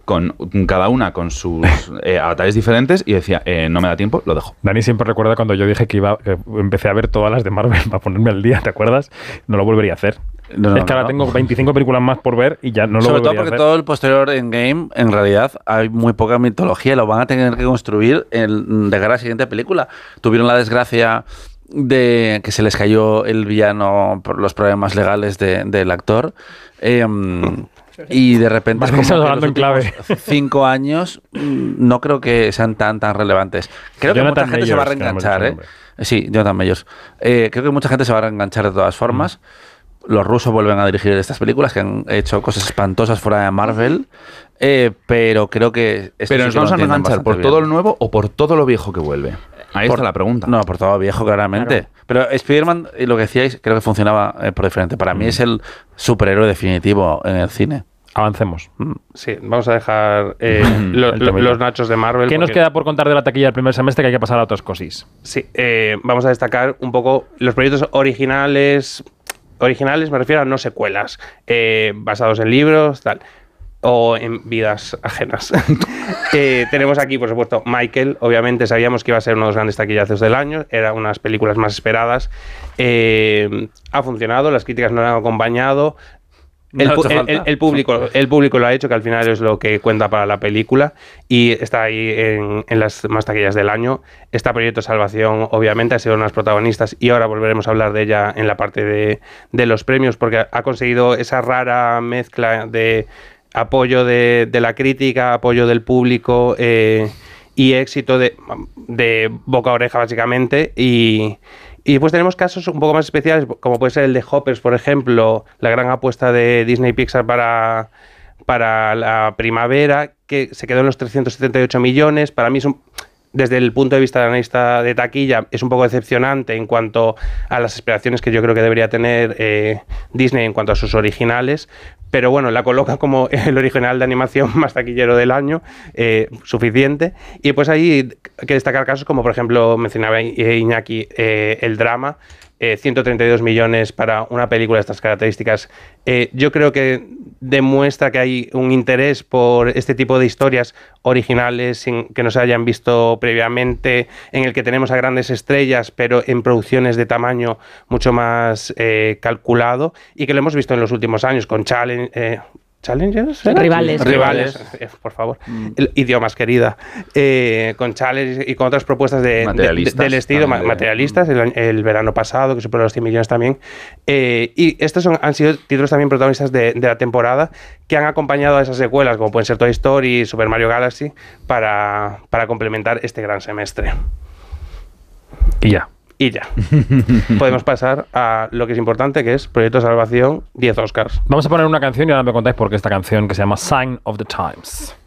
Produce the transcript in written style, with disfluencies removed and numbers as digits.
con cada una con sus avatares diferentes, y decía, no me da tiempo, lo dejo. Dani siempre recuerda cuando yo dije que empecé a ver todas las de Marvel para ponerme al día, ¿te acuerdas? No lo volvería a hacer. Es que ahora tengo 25 películas más por ver y ya no lo volvería a hacer. Sobre todo porque todo el posterior Endgame, en realidad, hay muy poca mitología y lo van a tener que construir de cara a la siguiente película. Tuvieron la desgracia de que se les cayó el villano por los problemas legales del actor. Y de repente, como que los últimos 5 años no creo que sean tan relevantes. Creo que mucha gente se va a reenganchar. Sí, Jonathan Majors. Creo que mucha gente se va a reenganchar de todas formas. Los rusos vuelven a dirigir estas películas que han hecho cosas espantosas fuera de Marvel. Pero creo que... ¿Pero nos vamos a reenganchar por todo lo nuevo o por todo lo viejo que vuelve? Ahí está la pregunta. No, por todo viejo, claramente. Claro. Pero Spider-Man, lo que decíais, creo que funcionaba por diferente. Para mí es el superhéroe definitivo en el cine. Avancemos. Sí, vamos a dejar los nachos de Marvel. ¿Qué nos queda por contar de la taquilla del primer semestre, que hay que pasar a otras cosas? Sí, vamos a destacar un poco los proyectos originales. Originales me refiero a no secuelas, basados en libros, tal, o en vidas ajenas. Tenemos aquí, por supuesto, Michael. Obviamente sabíamos que iba a ser uno de los grandes taquillazos del año. Era una de las películas más esperadas. Ha funcionado, las críticas nos han acompañado. El público lo ha hecho, que al final es lo que cuenta para la película, y está ahí en las más taquillas del año. Está Proyecto Salvación, obviamente, ha sido una de las protagonistas, y ahora volveremos a hablar de ella en la parte de los premios, porque ha conseguido esa rara mezcla de apoyo de la crítica, apoyo del público y éxito de boca a oreja, básicamente. Y después tenemos casos un poco más especiales, como puede ser el de Hoppers, por ejemplo, la gran apuesta de Disney Pixar para la primavera, que se quedó en los 378 millones. Para mí desde el punto de vista de analista de taquilla, es un poco decepcionante en cuanto a las esperaciones que yo creo que debería tener Disney en cuanto a sus originales. Pero bueno, la coloca como el original de animación más taquillero del año, suficiente. Y pues ahí hay que destacar casos como, por ejemplo, mencionaba Iñaki, el drama, 132 millones para una película de estas características. Yo creo que demuestra que hay un interés por este tipo de historias originales sin que no se hayan visto previamente, en el que tenemos a grandes estrellas, pero en producciones de tamaño mucho más calculado, y que lo hemos visto en los últimos años con ¿Challengers? Rivales, por favor. Idiomas, querida. Con Challengers y con otras propuestas del estilo materialistas, el verano pasado, que superó los 100 millones también. Y estos han sido títulos también protagonistas de la temporada, que han acompañado a esas secuelas, como pueden ser Toy Story y Super Mario Galaxy, para complementar este gran semestre. Y ya. Podemos pasar a lo que es importante, que es Proyecto Salvación, 10 Oscars. Vamos a poner una canción y ahora me contáis por qué esta canción, que se llama Sign of the Times.